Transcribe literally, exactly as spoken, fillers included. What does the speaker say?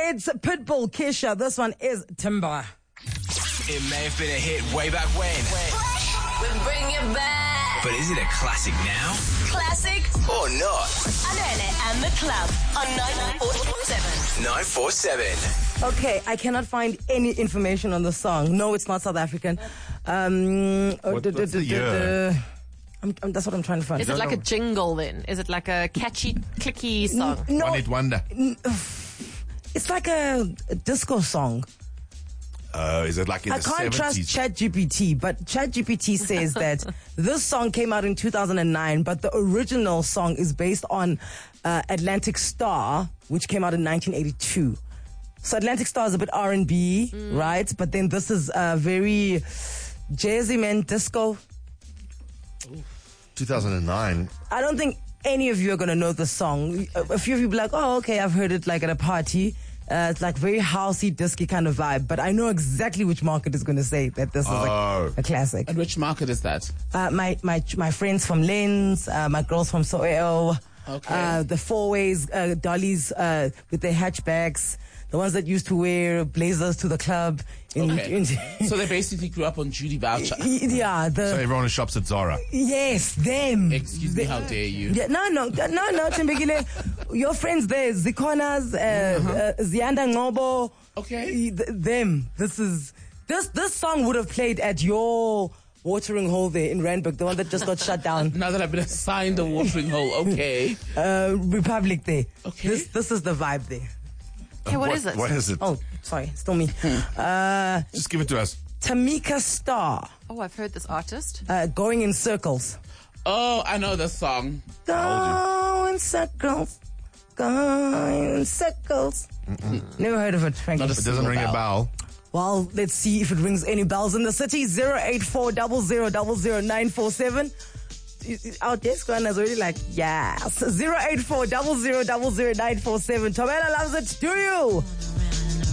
It's Pitbull, Kesha. This one is Timber. It may have been a hit way back when. We bring it back. But is it a classic now? Classic or not? Anele and the Club on nine four seven. nine four seven. Okay, I cannot find any information on the song. No, it's not South African. Um, What- what's the year? I'm, I'm, that's what I'm trying to find. Is it like a jingle then? Is it like a catchy, clicky song? No, One Hit Wonder. it's like a, a disco song. Uh, is it like in I the can't seventies? trust ChatGPT, but ChatGPT says that this song came out in two thousand nine, but the original song is based on uh, Atlantic Star, which came out in nineteen eighty-two. So Atlantic Star is a bit R and B, Mm. right? But then this is uh, very jazzy, man, disco. two thousand nine. I don't think any of you are going to know the song. A a few of you be like, oh, okay, I've heard it like at a party. Uh, it's like very housey, disky kind of vibe. But I know exactly which market is going to say that this is Oh. like a classic. And which market is that? Uh, my, my, my friends from Lens, uh, my girls from Soweto, Okay. uh, the four ways, uh, dollies, uh, with their hatchbacks, the ones that used to wear blazers to the club. In, Okay. in- So they basically grew up on Judy Voucher. yeah, the, So everyone who shops at Zara. yes, them. Excuse me, how dare you? Yeah, no, no, no, no, Chimbekile. Your friends there, Zikonas, uh, uh, Zianda Ngobo. Okay. th- Them. This is, this, this song would have played at your watering hole there in Randburg, the one that just got shut down. Now that I've been assigned a watering hole, okay. Uh, Republic there. Okay. This, this is the vibe there. Okay, what is it? What is it? Oh, sorry, still me. Uh, Just give it to us. Tamika Star, Oh, I've heard this artist. uh, Going in Circles. Oh, I know the song. Go in circles, go in circles. Never heard of it, frankly. Not a It doesn't ring a Bell. bell. Well, let's see if it rings any bells in the city. zero eight four zero zero zero zero nine four seven. Our desk one is already like, yes. zero eight four zero zero zero zero nine four seven. Tomela loves it. Do you?